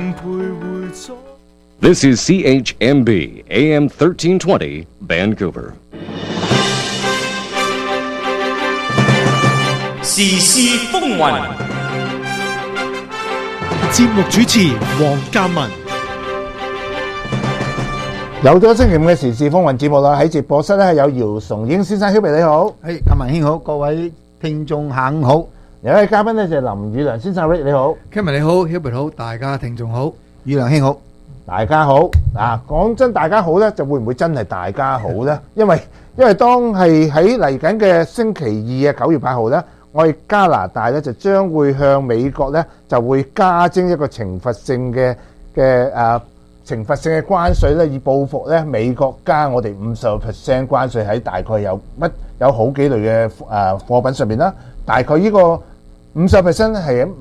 This is CHMB AM 1320 Vancouver. 時事風雲， 節目主持黃嘉文。 有咗星期五嘅時事風雲節目啦，喺直播室咧有姚崇英先生，曉明你好， 嘉文兄好，各位聽眾下午好。 有位嘉賓咧就係林宇良先生 ，Rick 你好， 嘉文你好，曉明好，大家聽眾好， 宇良兄好， 大家好。嗱，講真，大家好咧，就會唔會真係大家好咧？因為當係喺嚟緊嘅星期二嘅9月8號咧，我哋加拿大咧就將會向美國咧就會加徵一個懲罰性嘅關稅咧，以報復咧美國加我哋50% 關稅喺大概有好幾類嘅貨品上面啦。大概呢個50% 係喺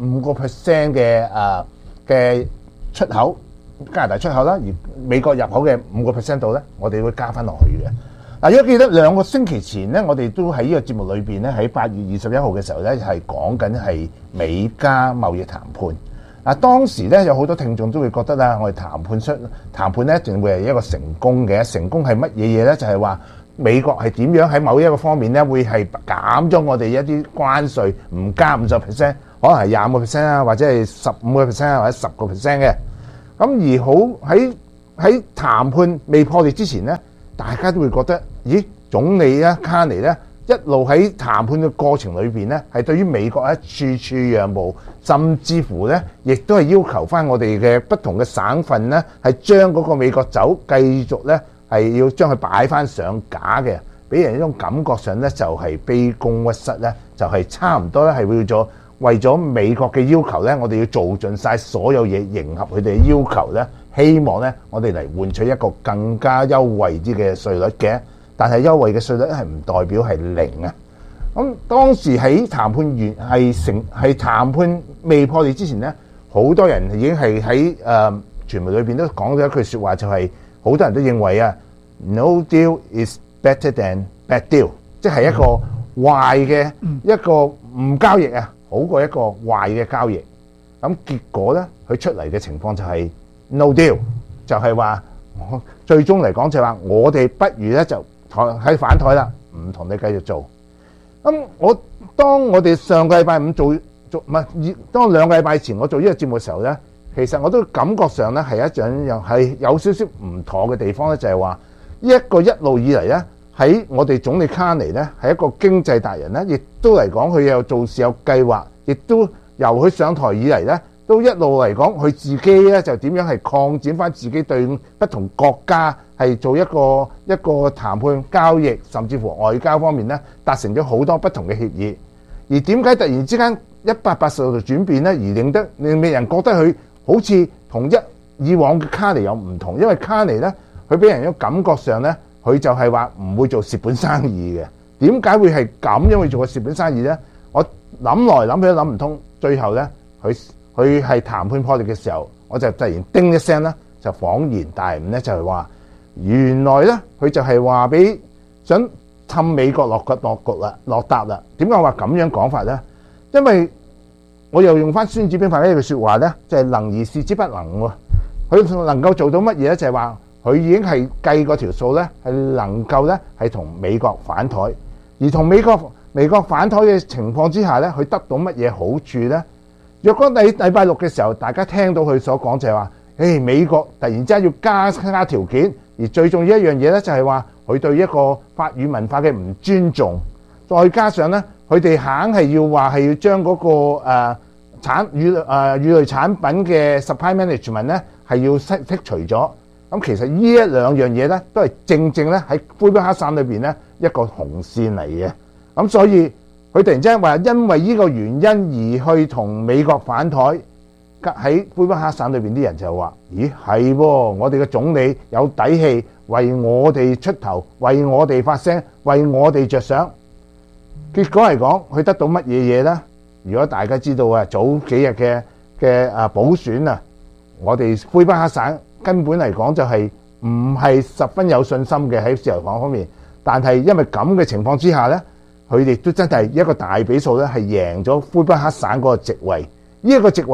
5% 嘅出口加拿大出口啦，而美國入口嘅5% 度咧，我哋會加翻落去嘅。嗱，如果記得2個星期前咧，我哋都喺呢個節目裏邊咧，喺8月21號嘅時候咧，係講緊係美加貿易談判。嗱，當時咧有好多聽眾都會覺得啦，我哋談判咧一定會係一個成功嘅。成功係乜嘢嘢咧？就係話美國係點樣喺某一個方面咧，會係減咗我哋一啲關稅，唔加50%，可能係25%啊，或者係15%啊，或者10%嘅。咁而好喺談判未破裂之前咧，大家都會覺得，咦，總理咧卡尼咧一路喺談判嘅過程裏邊咧，係對於美國咧處處讓步，甚至乎咧亦都係要求翻我哋嘅不同嘅省份咧，係將嗰個美國酒繼續咧係要將佢擺翻上架嘅，俾人一種感覺上咧就係卑躬屈膝咧，就係差唔多咧係為咗美國嘅要求咧，我哋要做盡晒所有嘢，迎合佢哋嘅要求咧，希望咧我哋嚟換取一個更加優惠啲嘅稅率嘅。但係優惠嘅稅率係唔代表係零啊。咁當時喺談判完係談判未破裂之前咧，好多人已經係喺傳媒裏邊都講咗一句説話，就係好多人都認為啊 ，no deal is better than bad deal， 即係一個壞嘅一個唔交易啊，好過一個壞嘅交易。咁結果咧，佢出嚟嘅情況就係 no deal， 就係話最終嚟講就係話我哋不如咧就喺反台啦，唔同你繼續做。咁當我哋上個禮拜五當2個禮拜前我做呢個節目嘅時候咧，其實我都感覺上咧係有少少唔妥嘅地方咧，就係話呢一個一路以嚟咧，喺我哋總理卡尼咧係一個經濟達人咧，亦都嚟講佢有做事有計劃，亦都由佢上台以嚟咧，都一路嚟講佢自己咧就點樣係擴展翻自己對不同國家係做一個談判交易，甚至乎外交方面咧達成咗好多不同嘅協議。而點解突然之間180度轉變咧，而令人覺得佢好似同以往嘅卡尼有唔同？因為卡尼咧，佢俾人一個感覺上咧，佢就係話唔會做蝕本生意嘅。點解會係咁樣去做個蝕本生意咧？我諗來諗去都諗唔通。最後咧，佢係談判破裂嘅時候，我就突然叮一聲啦，就恍然大悟咧，就係話原來咧佢就係話俾想氹美國落搭啦。點解我話咁樣講法咧？因為我又用翻《孫子兵法》呢句説話咧，就係能而示之不能喎。佢能夠做到乜嘢咧？就係話佢已經係計過條數咧，係能夠咧係同美國反台，而同美國反台嘅情況之下咧，佢得到乜嘢好處咧？若果禮拜六嘅時候，大家聽到佢所講就係話，美國突然之間要加條件，而最重要一樣嘢咧就係話佢對一個法語文化嘅唔尊重，再加上咧佢哋硬係要將嗰個乳類產品嘅 supply management 咧係要剔除咗。咁其實呢一兩樣嘢咧都係正咧喺魁北克省裏邊咧一個紅線嚟嘅。咁所以佢突然之間話因為呢個原因而去同美國反台，喺魁北克省裏邊啲人就話：咦，係喎，我哋嘅總理有底氣，為我哋出頭，為我哋發聲，為我哋着想。結果嚟講，佢得到乜嘢嘢咧？如果大家知道啊，早幾日嘅補選啊，我哋魁北克省根本嚟講就係唔係十分有信心嘅喺自由黨方面，但係因為咁嘅情況之下咧，佢哋都真係一個大比數咧係贏咗魁北克省嗰個席位。呢一個席位咧，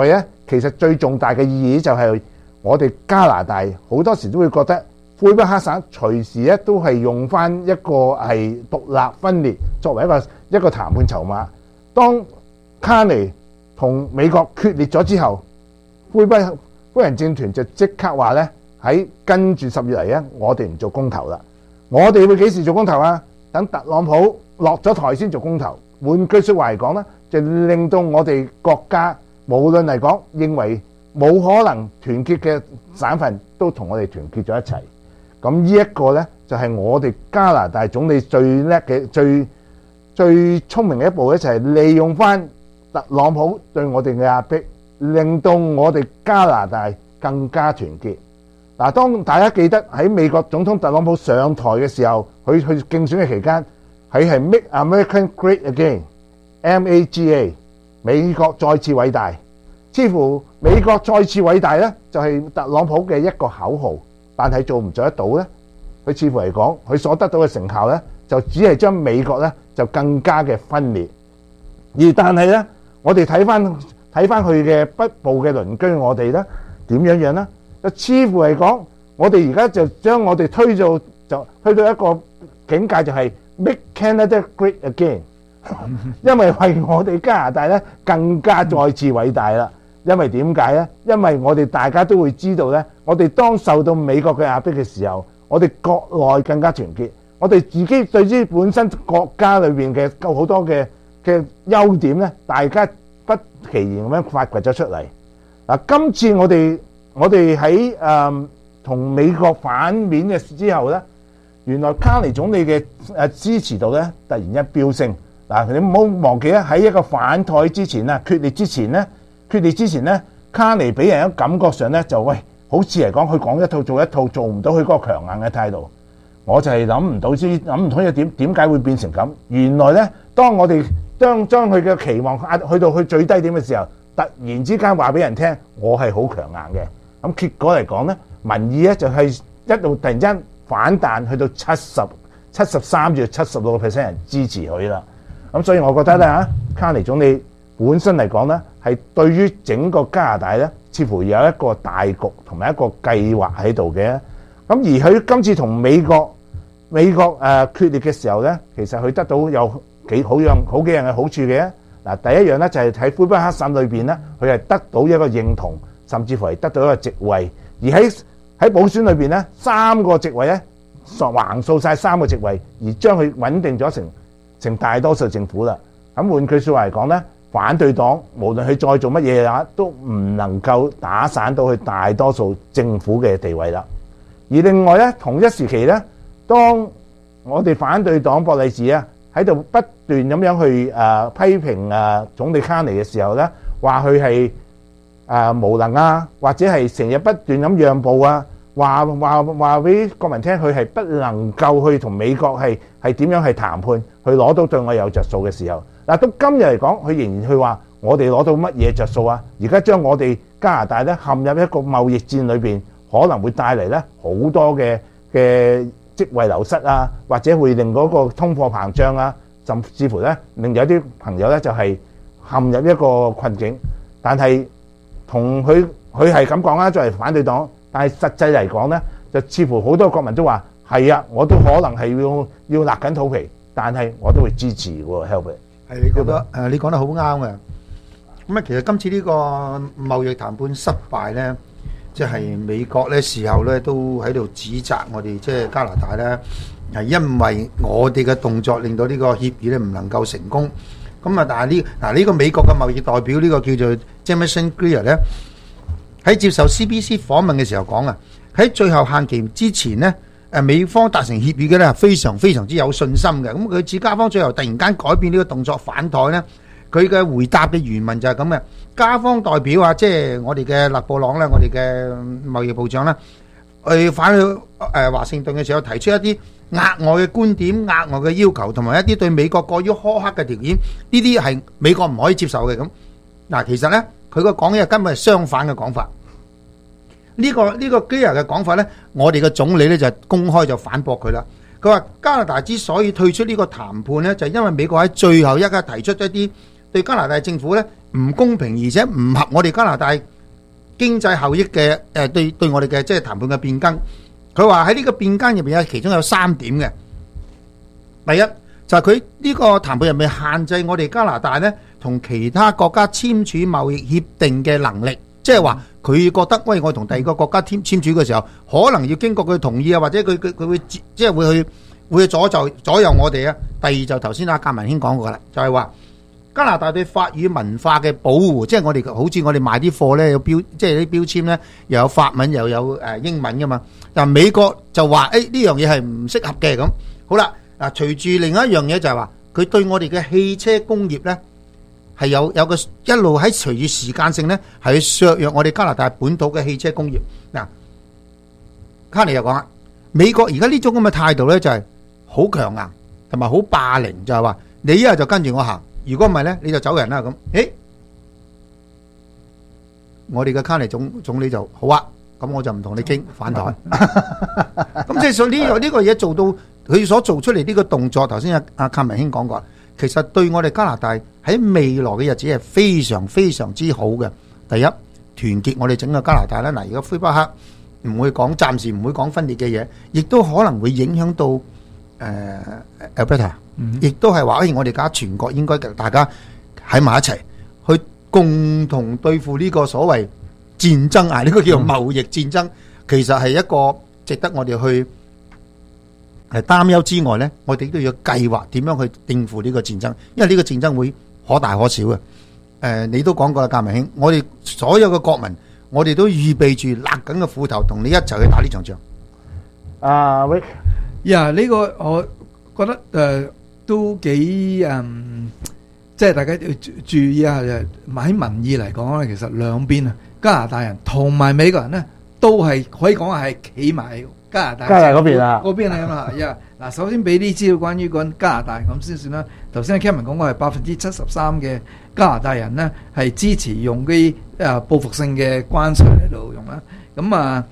其實最重大嘅意義就係我哋加拿大好多時都會覺得魁北克省隨時咧都係用翻一個係獨立分裂作為一個談判籌碼。當卡尼同美國決裂咗之後，魁北克人政團就即刻話咧喺跟住10月嚟咧，我哋唔做公投啦。我哋會幾時做公投啊？等特朗普落咗台先做公投。換句説話嚟講咧，就令到我哋國家無論嚟講認為冇可能團結嘅省份都同我哋團結咗一齊。咁呢一個咧就係我哋加拿大總理最叻嘅、最聰明嘅一步咧，就係利用翻特朗普對我哋嘅壓迫，令到我哋加拿大更加團結。嗱，當大家記得喺美國總統特朗普上台嘅時候，佢去競選嘅期間，佢係 Make America Great Again，MAGA， 美國再次偉大。似乎美國再次偉大咧，就係特朗普嘅一個口號，但係做唔做得到咧？佢似乎嚟講，佢所得到嘅成效咧，就只係將美國咧就更加嘅分裂。但係咧，我哋睇翻佢嘅北部嘅鄰居，我哋咧點樣咧？就似乎嚟講，我哋而家就將我哋推到一個境界，就係 Make Canada Great Again， 因為為我哋加拿大咧更加再次偉大啦。因為點解咧？因為我哋大家都會知道咧，我哋當受到美國嘅壓迫嘅時候，我哋國內更加團結，我哋自己對於本身國家裏邊嘅好多嘅優點咧，大家不其然咁樣發掘咗出嚟。嗱，今次我哋喺同美國反面嘅之後咧，原來卡尼總理嘅支持度咧突然一飆升。嗱，你唔好忘記咧，喺一個反台之前啊，決裂之前咧，卡尼俾人嘅感覺上咧就好似嚟講佢講一套做一套，做唔到佢嗰個強硬嘅態度。我就係諗唔通點解會變成咁？原來咧，當我哋將佢嘅期望壓去到最低點嘅時候，突然之間話俾人聽，我係好強硬嘅。咁結果嚟講咧，民意咧就係一路突然間反彈，去到73至76% 人支持佢啦。咁所以我覺得咧卡尼總理本身嚟講咧，係對於整個加拿大咧，似乎有一個大局同埋一個計劃喺度嘅。咁而佢今次同美國決裂嘅時候咧，其實佢得到有好幾樣嘅好處嘅。嗱，第一樣咧就係喺魁北克省裏邊咧，佢係得到一個認同，甚至乎係得到一個席位。而喺補選裏邊咧，3個席位咧橫掃晒3個席位，而將佢穩定咗成大多數政府啦。咁換句説話嚟講咧，反對黨無論佢再做乜嘢啊，都唔能夠打散到佢大多數政府嘅地位啦。而另外咧，同一時期咧，當我哋反對黨博利治啊喺度不斷咁樣去批評總理卡尼嘅時候咧，話佢係無能啊，或者係成日不斷咁讓步啊，話俾國民聽佢係不能夠去同美國係點樣去談判，去攞到對我有着數嘅時候，嗱，到今日嚟講，佢仍然去話我哋攞到乜嘢着數啊？而家將我哋加拿大咧陷入一個貿易戰裏邊，可能會帶嚟咧好多嘅職位流失啊，或者會令嗰個通貨膨脹啊，甚至乎咧令有啲朋友咧就係陷入一個困境。但係同佢係咁講啦，作為反對黨，但係實際嚟講咧，就似乎好多國民都話係啊，我都可能係要勒緊肚皮，但係我都會支持喎 ，help it。 係你覺得你講得好啱嘅。咁啊，其實今次呢個貿易談判失敗咧，即係美國咧時候咧都喺度指責我哋即係加拿大咧，係因為我哋嘅動作令到呢個協議咧唔能夠成功。咁啊，但係呢個美國嘅貿易代表呢個叫做 Jamieson Greer 咧，喺接受 CBC 訪問嘅時候講啊，喺最後限期之前咧，美方達成協議嘅咧係非常非常之有信心嘅。咁佢指加方最後突然間改變呢個動作反台咧，佢嘅回答嘅原文就係咁嘅。加方代表啊，即係我哋嘅勒布朗咧，我哋嘅貿易部長咧，去返去華盛頓嘅時候提出一啲額外嘅觀點、額外嘅要求，同埋一啲對美國過於苛刻嘅條件，呢啲係美國唔可以接受嘅。咁嗱，其實咧佢個講嘢根本係相反嘅講法。呢個 Greer 嘅講法咧，我哋嘅總理咧就公開就反駁佢啦。佢話加拿大之所以退出呢個談判咧，就係因為美國喺最後一刻提出一啲對加拿大政府咧唔公平，而且唔合我哋加拿大經濟效益嘅對我哋嘅即係談判嘅變更。佢話喺呢個變更入邊有其中有3點嘅。第一就係佢呢個談判入面限制我哋加拿大呢同其他國家簽署貿易協定嘅能力，即係話佢覺得喂，我同第二個國家簽署嘅時候，可能要經過佢同意啊，或者佢會即係會去左右我哋啊。第二就頭先阿格文兄講過啦，就係話加拿大對法語文化嘅保護，即係我哋好似我哋賣啲貨呢，有標，即係啲標籤呢，又有法文又有英文噶嘛。但美國就話呢樣嘢係唔適合嘅咁。好啦。嗱，隨住另一樣嘢就係話，佢對我哋嘅汽車工業咧係有個一路喺隨住時間性咧係去削弱我哋加拿大本土嘅汽車工業。嗱，卡尼又講啦，美國而家呢種咁嘅態度咧就係好強硬同埋好霸凌，就係話你一係就跟住我行，如果唔係咧你就走人啦咁。我哋嘅卡尼總理就好啊，咁我就唔同你傾反台。咁即係所以呢個嘢做到。佢所做出嚟呢個動作，頭先阿卡文兄講過，其實對我哋加拿大喺未來嘅日子係非常非常之好嘅。第一，團結我哋整個加拿大啦。嗱，而家魁北克唔會講，暫時唔會講分裂嘅嘢，亦都可能會影響到Alberta，亦都係話，我哋而家全國應該大家喺埋一齊，去共同對付呢個所謂戰爭啊！呢個叫做貿易戰爭，其實係一個值得我哋去係擔憂之外呢，我哋都要計劃點樣去應付呢個戰爭，因為呢個戰爭會可大可小嘅。你都講過啦，格文兄，我哋所有嘅國民，我哋都預備住勒緊個褲頭，同你一齊去打呢場仗。 Rick， 呢個我覺得都幾即係大家要注意一下，喺民意嚟講咧，其實兩邊啊，加拿大人同埋美國人呢，都係可以講係企埋加拿大嗰邊啊， 嗰邊嚟嘛。嗱，首先俾啲資料關於嗰加拿大咁先算啦。頭先 Kevin 講過係73%嘅加拿大人呢係支持用啲報復性嘅關稅嚟到用啦。咁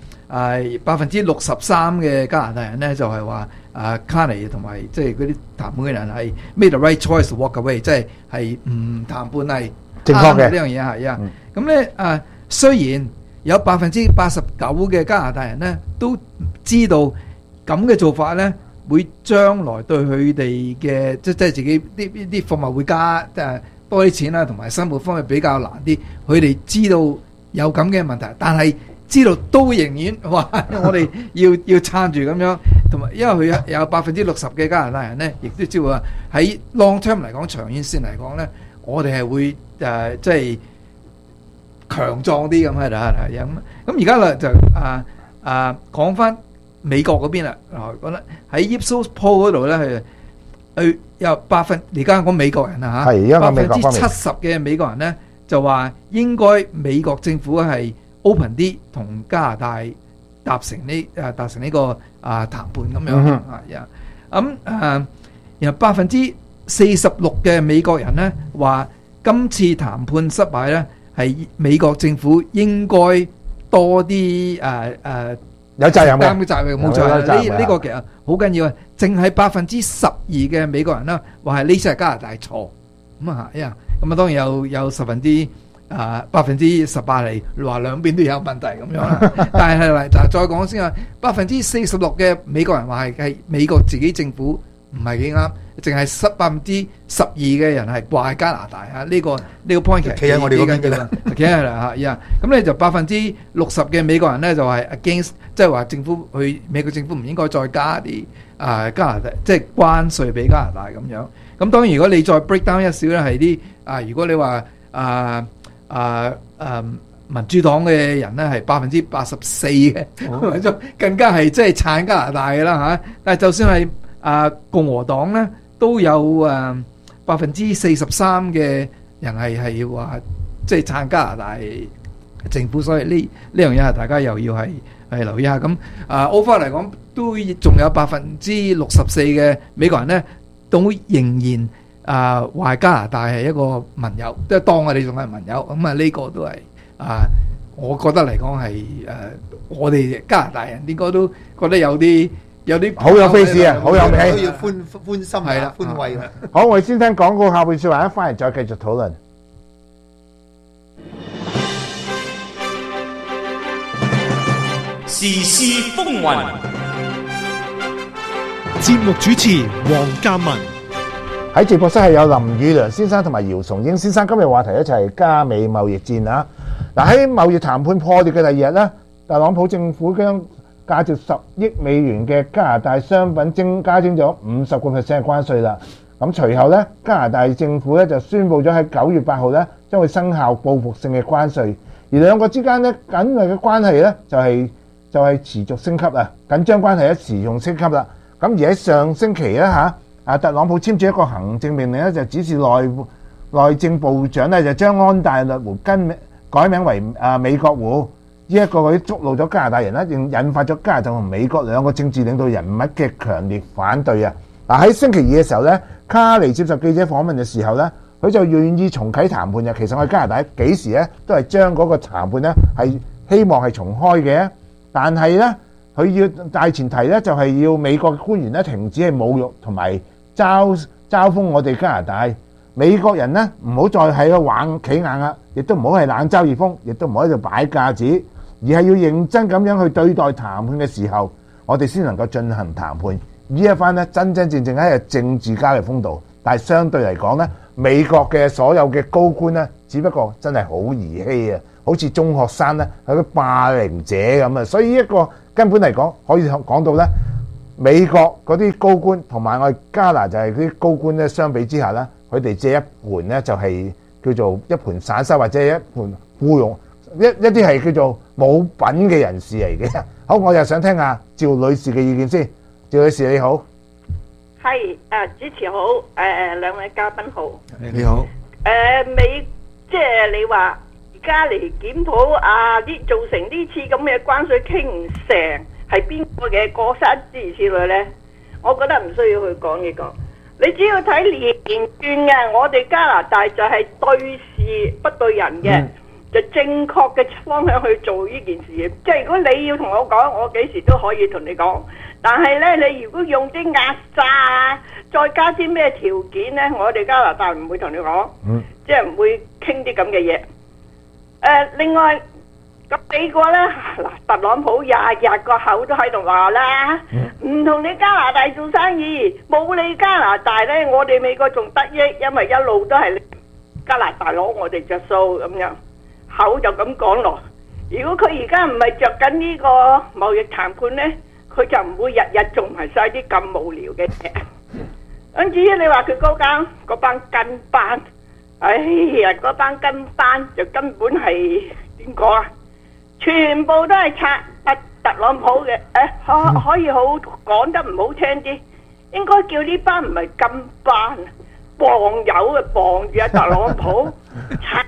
63%嘅加拿大人呢就係話卡尼同埋即係嗰啲談判嘅人係 made the right choice to walk away， 即係唔談判係正確嘅呢樣嘢係啊。咁咧雖然有89%嘅加拿大人咧都知道咁嘅做法咧，會將來對佢哋嘅即係自己啲貨物會加多啲錢啦，同埋生活方面比較難啲。佢哋知道有咁嘅問題，但係知道都仍然話我哋要撐住咁樣，同埋因為佢有60%嘅加拿大人咧，亦都知道話喺 long term 嚟講，長遠線嚟講咧，我哋係會即係強壯啲咁喺度係咁而家啦就講翻美國嗰邊啦，覺得喺 Ipsos Poll 嗰度咧係有而家講美國人啊嚇，70%嘅美國人咧就話應該美國政府係 open 啲同加拿大達成呢個談判咁樣啊，然後46%嘅美國人咧話今次談判失敗咧係美國政府應該多啲有責任嘅責任冇錯，呢個其實好緊要啊！淨係12%嘅美國人啦話係呢次係加拿大錯咁啊，咁當然有18%係話兩邊都有問題咁樣啦。但係再講先啊，46%嘅美國人話係美國自己政府唔係幾啱，淨係12%嘅人係怪加拿大啊！呢個 point 其實企喺我哋嗰邊嘅啦，企喺啦嚇。咁咧就60%嘅美國人咧就係 against， 即係話美國政府唔應該再加啲加拿大即係關稅俾加拿大咁樣。咁當然如果你再 break down 一少咧係啲如果你話民主黨嘅人咧係84%嘅，更加係即係撐加拿大嘅啦嚇。但係就算係共和黨咧都有43%嘅人係話即係撐加拿大政府，所以呢樣嘢係大家又要係留意下。咁overall嚟講都仲有64%嘅美國人咧都仍然話加拿大係一個盟友，即係當我哋仲係盟友。咁呢個都係我覺得嚟講係我哋加拿大人應該都覺得有啲好有 face 啊，好有味， 都要歡心係啦，歡慰啦。 好，我哋先聽廣告，下半節話一翻嚟再繼續討論。 時事風雲， 節目主持黃嘉文。 喺直播室係有林宇良先生同埋姚崇英先生。今日話題咧就係加美貿易戰啊！嗱，喺貿易談判破裂嘅第二日咧，特朗普政府將價值10億美元嘅加拿大商品加徵咗50% 嘅關稅啦。咁隨後咧，加拿大政府咧就宣布咗喺9月8號咧將會生效報復性嘅關稅，而兩個之間咧緊密嘅關係咧就係持續升級啊！緊張關係咧持續升級啦。咁而喺上星期咧特朗普簽署一個行政命令咧，就指示內政部長咧就將安大略湖改名為美國湖。呢一個佢觸怒咗加拿大人啦，引發咗加拿大同美國兩個政治領導人物嘅強烈反對啊！嗱，喺星期二嘅時候咧，卡尼接受記者訪問嘅時候咧，佢就願意重啟談判嘅。其實我哋加拿大幾時咧都係將嗰個談判咧係希望係重開嘅，但係咧佢要大前提咧就係要美國嘅官員咧停止係侮辱同埋嘲諷我哋加拿大。美國人咧唔好再喺度玩企硬啦，亦都唔好係冷嘲熱諷，亦都唔好喺度擺架子，而係要認真咁樣去對待談判嘅時候，我哋先能夠進行談判。呢一番咧真真正正係政治家嘅風度，但係相對嚟講咧，美國嘅所有嘅高官咧，只不過真係好兒戲啊，好似中學生咧係個霸凌者咁啊！所以一個根本嚟講，可以講到咧，美國嗰啲高官同埋我哋加拿大嗰啲高官咧相比之下咧，佢哋借一盤咧就係叫做一盤散沙，或者一盤僱傭一啲係叫做冇品嘅人士嚟嘅。好，我又想聽下趙女士嘅意見先。趙女士你好， 係主持好，兩位嘉賓好， 你好。 即係你話而家嚟檢討造成呢次咁嘅關稅傾唔成係邊個嘅過失之類咧？我覺得唔需要去講呢個。你只要睇連串嘅，我哋加拿大就係對事不對人嘅，就正確嘅方向去做呢件事。即係如果你要同我講，我幾時都可以同你講。但係呢，你如果用啲壓榨啊，再加啲咩條件呢，我哋加拿大唔會同你講，即係唔會傾啲咁嘅嘢。另外咁美國呢，嗱，特朗普日個口都喺度話啦，唔同你加拿大做生意，冇你加拿大呢，我哋美國仲得益，因為一路都係加拿大攞我哋着數咁樣，口就咁講落。如果佢而家唔係着緊呢個貿易談判呢，佢就唔會日日做埋晒啲咁無聊嘅嘢。咁至於你話佢嗰班跟班，哎呀，嗰班跟班就根本係點講啊？全部都係拆特朗普嘅，可以好講得唔好聽啲，應該叫呢班唔係跟班，傍友嘅傍住特朗普，拆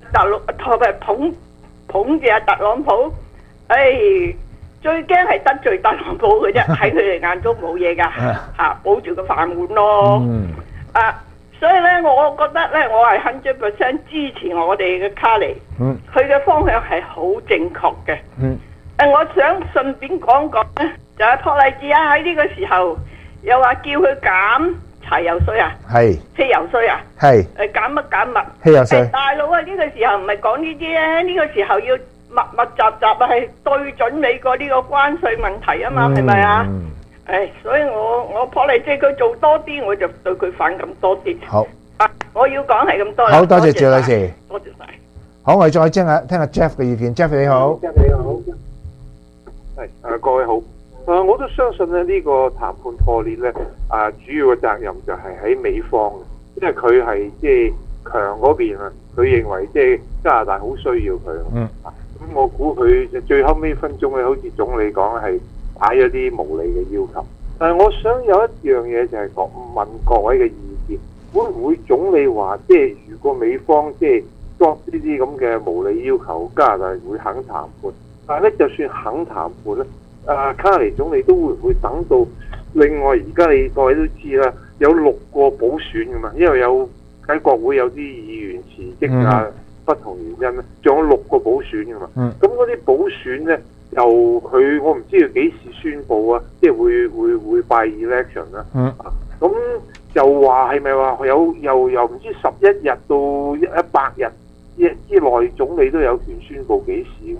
捧住特朗普，最驚係得罪特朗普嘅啫，喺佢哋眼中冇嘢噶，保住個飯碗咯。所以咧，我覺得咧，我係100% 支持我哋嘅卡尼，佢嘅方向係好正確嘅。我想順便講講咧，就係托麗治喺呢個時候又話叫佢減柴油稅啊，係汽油稅啊，係減乜汽油稅。大佬啊，呢個時候唔係講呢啲咧，呢個時候要密集係對準美國呢個關稅問題啊嘛，係咪啊？所以我破例即係佢做多啲，我就對佢反感多啲。好，我要講係咁多啦。好多謝趙女士，多謝晒。 好，我哋再聽下 Jeff 嘅意見。Jeff 你好， 你好，係各位好。我都相信咧呢個談判破裂咧，主要嘅責任就係喺美方，因為佢係即係強嗰邊啊，佢認為即係加拿大好需要佢。咁我估佢最後尾分鐘咧，好似總理講係擺咗啲無理嘅要求。但係我想有一樣嘢就係問各位嘅意見，會唔會總理話即係如果美方即係作呢啲咁嘅無理要求，加拿大會肯談判？但係咧，就算肯談判咧，卡尼總理都會唔會等到另外而家你各位都知啦，有6個補選噶嘛，因為有喺國會有啲議員辭職啊，不同原因咧，仲有6個補選噶嘛。咁嗰啲補選咧，由佢我唔知佢幾時宣佈啊，即係會by election 啦。咁就話係咪話又唔知11日到100日之內總理都有權宣佈幾時噶嘛？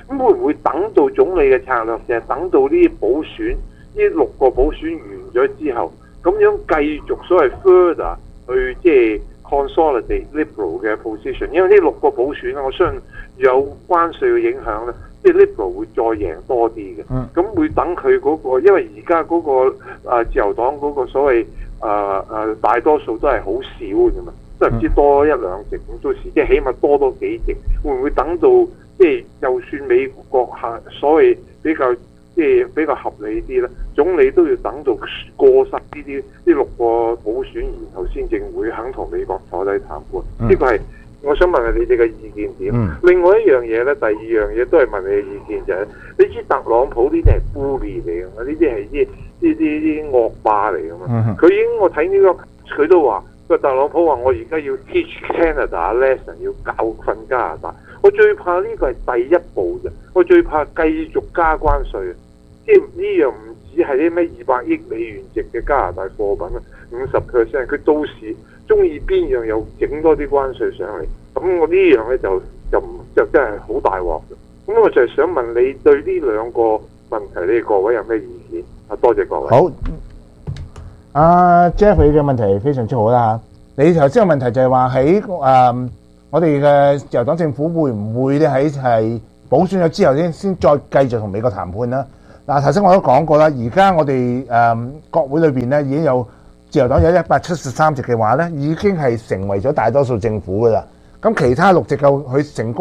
咁會唔會等到總理嘅策略就係等到呢啲補選，呢6個補選完咗之後，咁樣繼續所謂 further 去即係 consolidate Liberal 嘅 position？ 因為呢6個補選我相信有關稅嘅影響咧，即係 Liberal 會再贏多啲嘅。咁會等佢嗰個，因為而家嗰個自由黨嗰個所謂大多數都係好少嘅嘛，都唔知多1-2席咁，到時即係起碼多幾席，會唔會等到即係就算美國所謂比較即係比較合理啲咧，總理都要等到過實呢6個補選，然後先正會肯同美國坐低談判。呢個係我想問下你哋嘅意見點？另外一樣嘢咧，第二樣嘢都係問你嘅意見就係，你知特朗普呢啲係 bully 嚟㗎嘛？呢啲係啲惡霸嚟㗎嘛？佢已經我睇呢個佢都話，特朗普話我而家要 teach Canada lesson， 要教訓加拿大。我最怕呢個係第一步啫，我最怕繼續加關稅。即係呢樣唔止係啲咩200億美元值嘅加拿大貨品啊，50%，佢到時中意邊樣又整多啲關稅上嚟，咁我呢樣咧就真係好大鑊嘅。咁我就係想問你對呢2個問題，你哋各位有咩意見？多謝各位。 好，Jeff 你嘅問題非常之好啦嚇。你頭先個問題就係話喺我哋嘅自由黨政府會唔會咧喺係補選咗之後先再繼續同美國談判啦？嗱，頭先我都講過啦，而家我哋國會裏邊咧已經有自由黨有173席嘅話咧，已經係成為咗大多數政府噶啦。咁其他6席夠佢成功。